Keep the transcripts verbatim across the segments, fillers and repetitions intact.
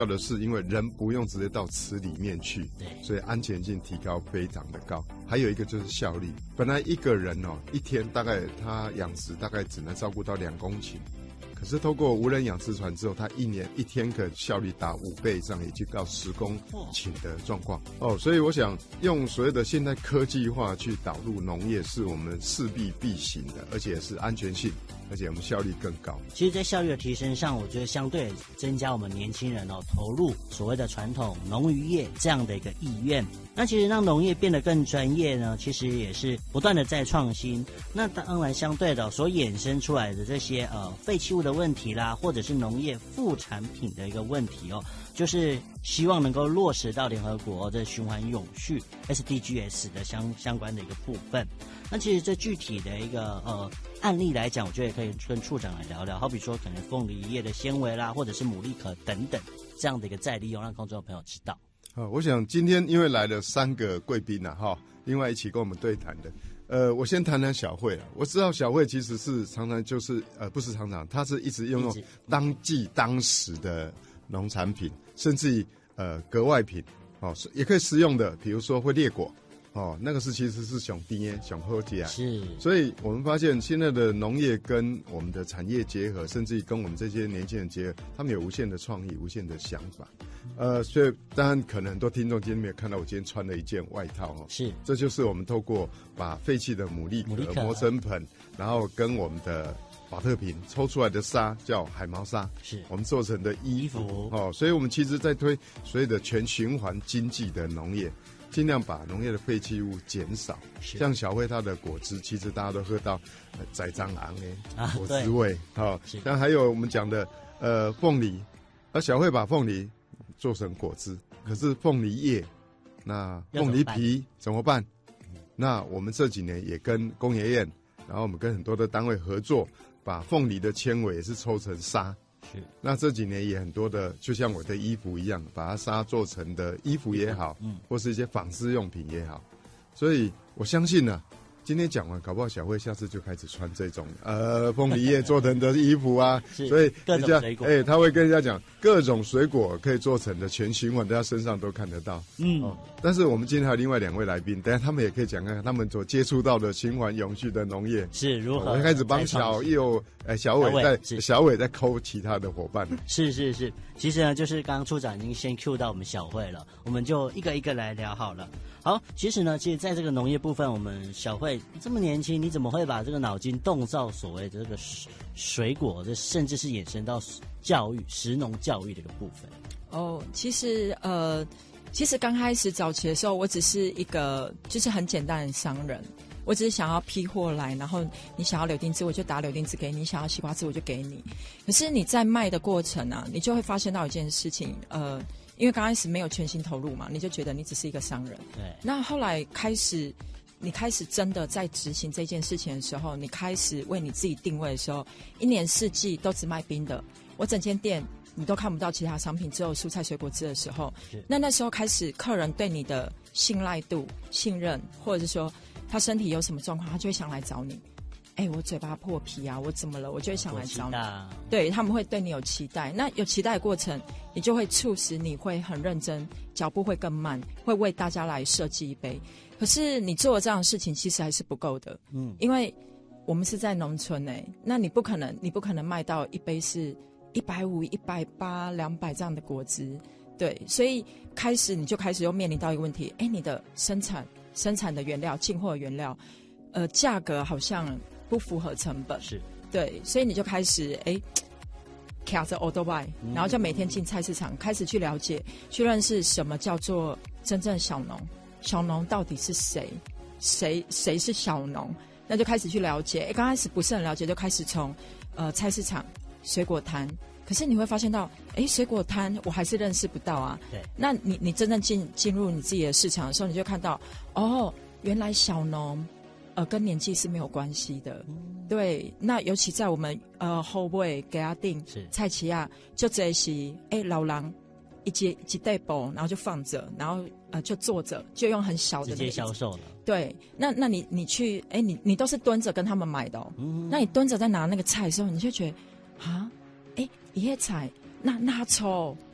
要的是，因为人不用直接到池里面去，对，所以安全性提高非常的高。还有一个就是效率，本来一个人哦，一天大概他养殖大概只能照顾到两公顷。可是透过无人养殖船之后，它一年一天可效率达五倍以上，也就到十公顷的状况哦。所以我想用所谓的现代科技化去导入农业，是我们势必必行的，而且是安全性，而且我们效率更高。 其实，在效率的提升上，我觉得相对增加我们年轻人哦投入所谓的传统农渔业这样的一个意愿。那其实让农业变得更专业呢，其实也是不断的在创新。那当然，相对的所衍生出来的这些呃废弃物的问题啦，或者是农业副产品的一个问题哦，就是希望能够落实到联合国的循环永续 S D Gs 的相相关的一个部分。那其实这具体的一个呃案例来讲，我觉得也可以跟处长来聊聊，好比说可能凤梨叶的纤维啦，或者是牡蛎壳等等这样的一个再利用，让观众朋友知道。 好，我想今天因为来了三个贵宾啊，哈，另外一起跟我们对谈的，呃，我先谈谈小慧啊。我知道小慧其实是常常就是呃，不是常常，她是一直用用当季当时的农产品，甚至于呃格外品哦，也可以食用的，比如说会裂果。哦，那个是其实是熊低耶，熊后低啊，是，所以我们发现现在的农业跟我们的产业结合，甚至于跟我们这些年轻人结合，他们有无限的创意、无限的想法。呃，所以当然可能很多听众今天没有看到我今天穿了一件外套哦，是，这就是我们透过把废弃的牡蛎壳磨成盆，然后跟我们的保特瓶抽出来的纱叫海毛纱，是我们做成的衣服, 衣服哦，所以我们其实在推所谓的全循环经济的农业。尽量把农业的废弃物减少，像小慧它的果汁，其实大家都喝到呃栽赃昂诶果汁味，好、哦，像还有我们讲的呃凤梨，而小慧把凤梨做成果汁，可是凤梨叶，那凤梨皮怎么办？那我们这几年也跟工研院，然后我们跟很多的单位合作，把凤梨的纤维也是抽成纱。是，那这几年也很多的，就像我的衣服一样，把它纱做成的衣服也好，嗯，或是一些纺织用品也好，所以我相信呢、啊，今天讲完，搞不好小慧下次就开始穿这种呃凤梨叶做成的衣服啊，所以人家哎、欸，他会跟人家讲各种水果可以做成的全循环，在他身上都看得到，嗯、哦。但是我们今天还有另外两位来宾，等一下他们也可以讲看看他们所接触到的循环永续的农业是如何。 我开始帮小佑、哎小伟在小伟在抠其他的伙伴。 是是是，其实呢，就是刚刚处长已经先 Q 到我们小慧了，我们就一个一个来聊好了。好，其实呢，其实在这个农业部分，我们小慧这么年轻，你怎么会把这个脑筋动到所谓的这个水果，这甚至是衍生到教育、食农教育的一个部分？ 哦，其实呃。其实刚开始早期的时候，我只是一个就是很简单的商人，我只是想要批货来，然后你想要柳丁汁我就打柳丁汁给你，你想要西瓜汁我就给你。可是你在卖的过程啊，你就会发现到一件事情，呃，因为刚开始没有全心投入嘛，你就觉得你只是一个商人。对。那后来开始，你开始真的在执行这件事情的时候，你开始为你自己定位的时候，一年四季都只卖冰的，我整间店。你都看不到其他商品，只有蔬菜水果汁的时候，那那时候开始客人对你的信赖度、信任，或者是说他身体有什么状况，他就会想来找你。哎、欸，我嘴巴破皮啊，我怎么了？我就会想来找你。对，他们会对你有期待，那有期待的过程，你就会促使你会很认真，脚步会更慢，会为大家来设计一杯。可是你做了这样的事情，其实还是不够的。嗯，因为我们是在农村哎、欸，那你不可能，你不可能卖到一杯是。一百五、一百八、两百这样的果汁，对，所以开始你就开始又面临到一个问题，哎，你的生产生产的原料、进货的原料，呃，价格好像不符合成本，是，对，所以你就开始哎，卡着 Oldby， 然后就每天进菜市场，开始去了解、去认识什么叫做真正小农，小农到底是谁，谁谁是小农，那就开始去了解。哎，刚开始不是很了解，就开始从呃菜市场。水果摊，可是你会发现到，哎，水果摊我还是认识不到啊。对，那你你真正进进入你自己的市场的时候，你就看到，哦，原来小农，呃，跟年纪是没有关系的。嗯、对，那尤其在我们呃后尾给他定菜市啊，就这些，哎，老人一接一袋包，然后就放着，然后呃就坐着，就用很小的直接销售了。 对，那那你你去，哎，你你都是蹲着跟他们买的哦。嗯、那你蹲着在拿那个菜的时候，你就觉得。啊，哎，一叶菜那那抽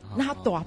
那它大